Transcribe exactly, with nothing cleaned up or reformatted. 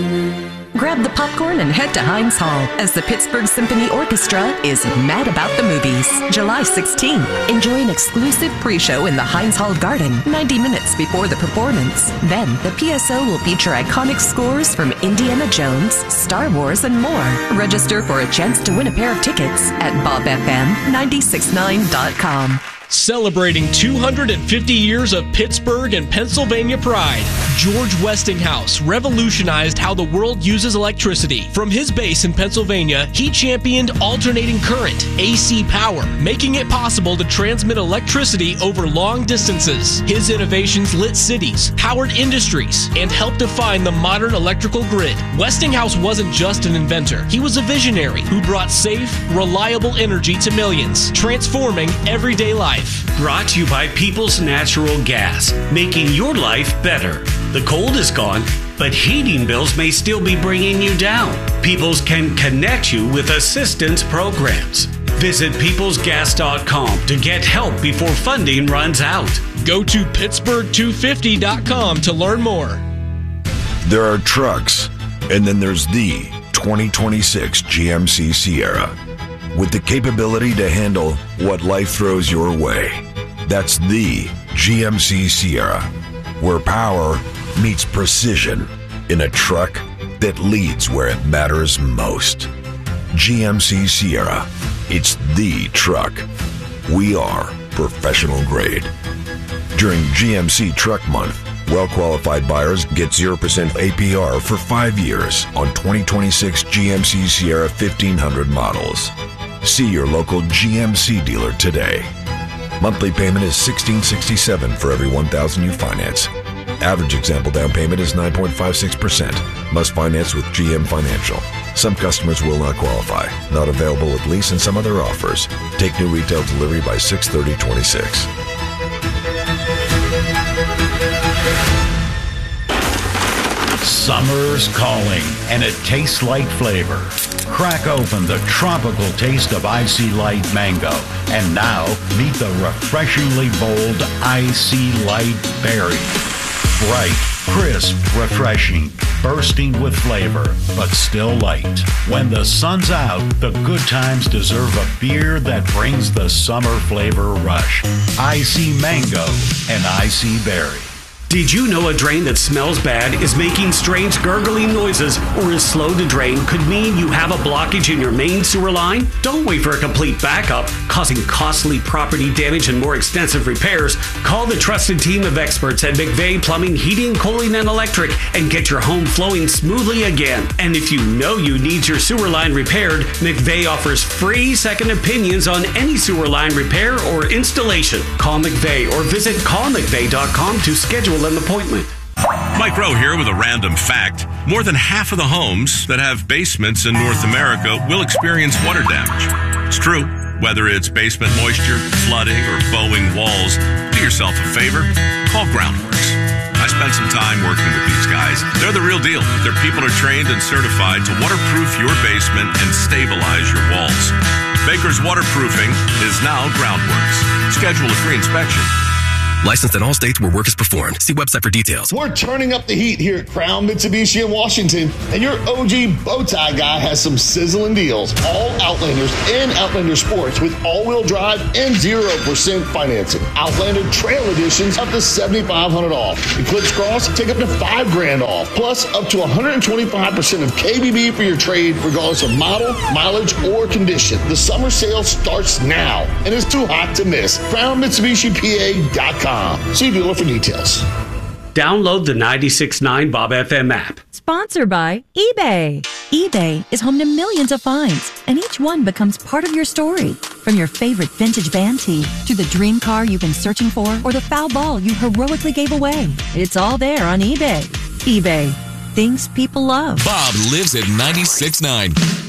Grab the popcorn and head to Heinz Hall as the Pittsburgh Symphony Orchestra is mad about the movies. July sixteenth. Enjoy an exclusive pre-show in the Heinz Hall Garden ninety minutes before the performance. Then, the P S O will feature iconic scores from Indiana Jones, Star Wars, and more. Register for a chance to win a pair of tickets at bob f m nine six nine dot com. Celebrating two hundred fifty years of Pittsburgh and Pennsylvania pride, George Westinghouse revolutionized how the world uses electricity. From his base in Pennsylvania, he championed alternating current, A C power, making it possible to transmit electricity over long distances. His innovations lit cities, powered industries, and helped define the modern electrical grid. Westinghouse wasn't just an inventor. He was a visionary who brought safe, reliable energy to millions, transforming everyday life. Brought to you by People's Natural Gas, making your life better. The cold is gone, but heating bills may still be bringing you down. People's can connect you with assistance programs. Visit peoples gas dot com to get help before funding runs out. Go to pittsburgh two fifty dot com to learn more. There are trucks, and then there's the twenty twenty-six G M C Sierra. With the capability to handle what life throws your way. That's the G M C Sierra, where power meets precision in a truck that leads where it matters most. G M C Sierra, it's the truck. We are professional grade. During G M C Truck Month, well-qualified buyers get zero percent A P R for five years on twenty twenty-six G M C Sierra fifteen hundred models. See your local G M C dealer today. Monthly payment is sixteen sixty-seven for every one thousand you finance. Average example down payment is nine point five six percent. Must finance with G M Financial. Some customers will not qualify. Not available with lease and some other offers. Take new retail delivery by six thirty twenty-six. Summer's calling, and it tastes like flavor. Crack open the tropical taste of Icy Light Mango, and now meet the refreshingly bold Icy Light Berry. Bright, crisp, refreshing, bursting with flavor, but still light. When the sun's out, the good times deserve a beer that brings the summer flavor rush. Icy Mango and Icy Berry. Did you know a drain that smells bad, is making strange gurgling noises, or is slow to drain could mean you have a blockage in your main sewer line? Don't wait for a complete backup, causing costly property damage and more extensive repairs. Call the trusted team of experts at McVeigh Plumbing, Heating, Cooling, and Electric and get your home flowing smoothly again. And if you know you need your sewer line repaired, McVeigh offers free second opinions on any sewer line repair or installation. Call McVeigh or visit call mcveigh dot com to schedule an appointment. Mike Rowe here with a random fact. More than half of the homes that have basements in North America will experience water damage. It's true. Whether it's basement moisture, flooding, or bowing walls, do yourself a favor. Call Groundworks. I spent some time working with these guys. They're the real deal. Their people are trained and certified to waterproof your basement and stabilize your walls. Baker's Waterproofing is now Groundworks. Schedule a free inspection. Licensed in all states where work is performed. See website for details. We're turning up the heat here at Crown Mitsubishi in Washington, and your O G bow tie guy has some sizzling deals. All Outlanders and Outlander Sports with all-wheel drive and zero percent financing. Outlander Trail Editions up to seventy-five hundred dollars off. Eclipse Cross take up to five grand off. Plus up to one hundred twenty-five percent of K B B for your trade, regardless of model, mileage, or condition. The summer sale starts now and is too hot to miss. Crown Mitsubishi P A dot com. See dealer for details. Download the ninety-six point nine Bob F M app. Sponsored by eBay. eBay is home to millions of finds, and each one becomes part of your story. From your favorite vintage van tee to the dream car you've been searching for or the foul ball you heroically gave away. It's all there on eBay. eBay. Things people love. Bob lives at ninety-six point nine.